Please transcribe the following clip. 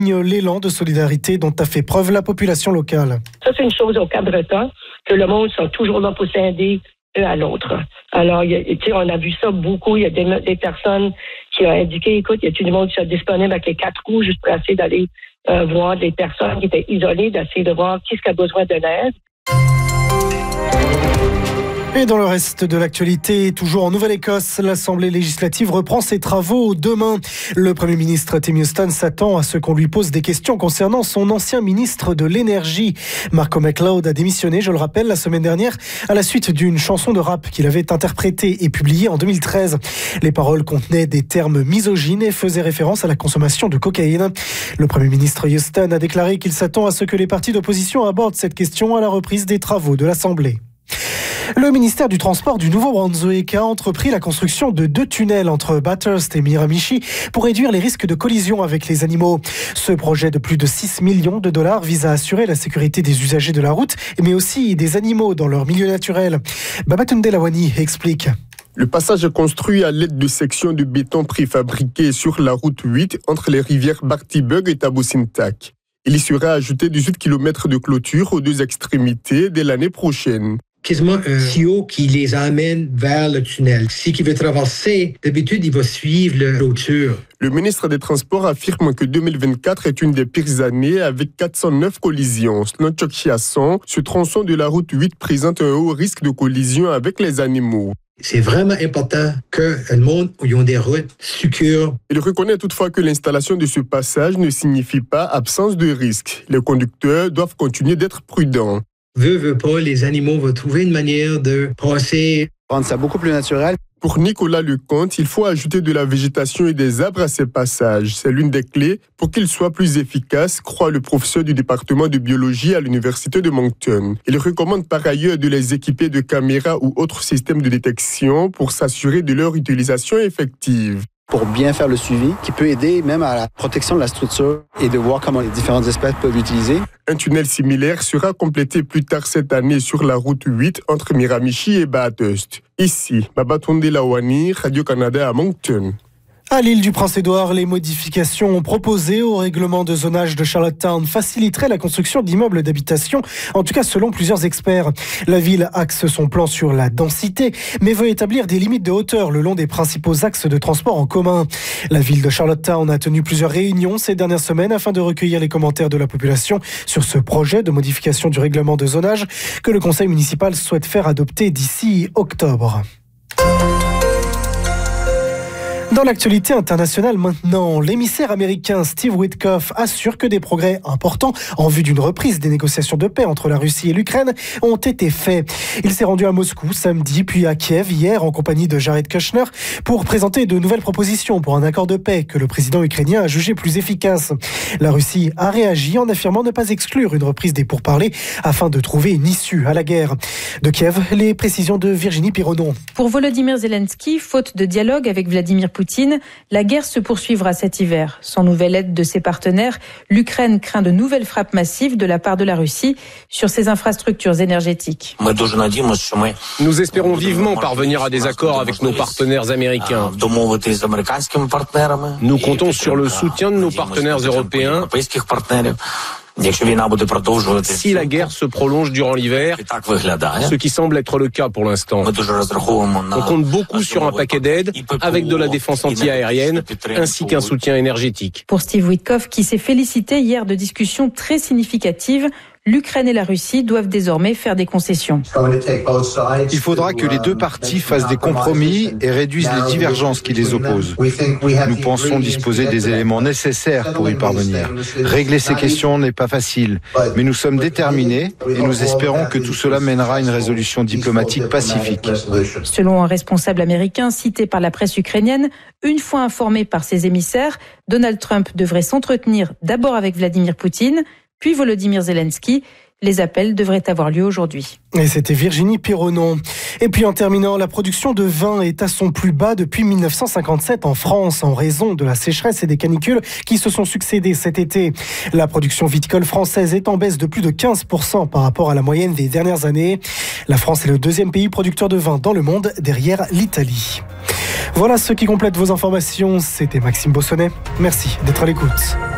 l'élan de solidarité dont a fait preuve la population locale. Ça, c'est une chose au Cap-Breton, que le monde sont toujours là pour scinder un à l'autre. Alors, on a vu ça beaucoup. Il y a des personnes qui ont indiqué, écoute, il y a du monde qui est disponible avec les 4 roues juste pour essayer d'aller voir des personnes qui étaient isolées, d'essayer de voir qui a besoin de l'aide. Et dans le reste de l'actualité, toujours en Nouvelle-Écosse, l'Assemblée législative reprend ses travaux demain. Le Premier ministre Tim Huston s'attend à ce qu'on lui pose des questions concernant son ancien ministre de l'Énergie. Marco McLeod a démissionné, je le rappelle, la semaine dernière, à la suite d'une chanson de rap qu'il avait interprétée et publiée en 2013. Les paroles contenaient des termes misogynes et faisaient référence à la consommation de cocaïne. Le Premier ministre Huston a déclaré qu'il s'attend à ce que les partis d'opposition abordent cette question à la reprise des travaux de l'Assemblée. Le ministère du Transport du Nouveau-Brunswick a entrepris la construction de 2 tunnels entre Bathurst et Miramichi pour réduire les risques de collision avec les animaux. Ce projet de plus de 6 millions de dollars vise à assurer la sécurité des usagers de la route, mais aussi des animaux dans leur milieu naturel. Babatunde Lawani explique. Le passage est construit à l'aide de sections de béton préfabriquées sur la route 8 entre les rivières Bartibug et Tabosintak. Il y sera ajouté 18 km de clôture aux 2 extrémités dès l'année prochaine. Quasiment un tuyau qui les amène vers le tunnel. Si qui veut traverser, d'habitude, il va suivre la clôture. Le ministre des Transports affirme que 2024 est une des pires années avec 409 collisions. Selon Chuck Chiasson, ce tronçon de la route 8 présente un haut risque de collision avec les animaux. C'est vraiment important que le monde ait des routes sécures. Il reconnaît toutefois que l'installation de ce passage ne signifie pas absence de risque. Les conducteurs doivent continuer d'être prudents. Veut pas, les animaux vont trouver une manière de passer. Rendre ça beaucoup plus naturel. Pour Nicolas Lecomte, il faut ajouter de la végétation et des arbres à ces passages. C'est l'une des clés pour qu'ils soient plus efficaces, croit le professeur du département de biologie à l'université de Moncton. Il recommande par ailleurs de les équiper de caméras ou autres systèmes de détection pour s'assurer de leur utilisation effective. Pour bien faire le suivi, qui peut aider même à la protection de la structure et de voir comment les différentes espèces peuvent l'utiliser. Un tunnel similaire sera complété plus tard cette année sur la route 8 entre Miramichi et Bathurst. Ici, Babatunde Lawani, Radio-Canada à Moncton. À l'île du Prince-Édouard, les modifications proposées au règlement de zonage de Charlottetown faciliteraient la construction d'immeubles d'habitation, en tout cas selon plusieurs experts. La ville axe son plan sur la densité, mais veut établir des limites de hauteur le long des principaux axes de transport en commun. La ville de Charlottetown a tenu plusieurs réunions ces dernières semaines afin de recueillir les commentaires de la population sur ce projet de modification du règlement de zonage que le conseil municipal souhaite faire adopter d'ici octobre. Dans l'actualité internationale maintenant, l'émissaire américain Steve Witkoff assure que des progrès importants en vue d'une reprise des négociations de paix entre la Russie et l'Ukraine ont été faits. Il s'est rendu à Moscou samedi puis à Kiev hier en compagnie de Jared Kushner pour présenter de nouvelles propositions pour un accord de paix que le président ukrainien a jugé plus efficace. La Russie a réagi en affirmant ne pas exclure une reprise des pourparlers afin de trouver une issue à la guerre. De Kiev, les précisions de Virginie Pironon. Pour Volodymyr Zelensky, faute de dialogue avec Vladimir Poutine, la guerre se poursuivra cet hiver. Sans nouvelle aide de ses partenaires, l'Ukraine craint de nouvelles frappes massives de la part de la Russie sur ses infrastructures énergétiques. Nous espérons vivement parvenir à des accords avec nos partenaires américains. Nous comptons sur le soutien de nos partenaires européens. Si la guerre se prolonge durant l'hiver, ce qui semble être le cas pour l'instant, on compte beaucoup sur un paquet d'aides avec de la défense anti-aérienne ainsi qu'un soutien énergétique. Pour Steve Witkoff, qui s'est félicité hier de discussions très significatives, l'Ukraine et la Russie doivent désormais faire des concessions. Il faudra que les deux parties fassent des compromis et réduisent les divergences qui les opposent. Nous pensons disposer des éléments nécessaires pour y parvenir. Régler ces questions n'est pas facile, mais nous sommes déterminés et nous espérons que tout cela mènera à une résolution diplomatique pacifique. Selon un responsable américain cité par la presse ukrainienne, une fois informé par ses émissaires, Donald Trump devrait s'entretenir d'abord avec Vladimir Poutine, puis Volodymyr Zelensky. Les appels devraient avoir lieu aujourd'hui. Et c'était Virginie Pironon. Et puis en terminant, la production de vin est à son plus bas depuis 1957 en France en raison de la sécheresse et des canicules qui se sont succédées cet été. La production viticole française est en baisse de plus de 15% par rapport à la moyenne des dernières années. La France est le 2e pays producteur de vin dans le monde derrière l'Italie. Voilà ce qui complète vos informations. C'était Maxime Bossonnet. Merci d'être à l'écoute.